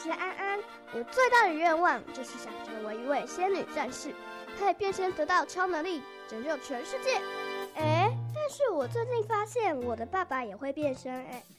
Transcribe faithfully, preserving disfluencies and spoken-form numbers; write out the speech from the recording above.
是安安。我最大的愿望就是想成为一位仙女战士，可以变身得到超能力，拯救全世界。哎，但是我最近发现我的爸爸也会变身，哎，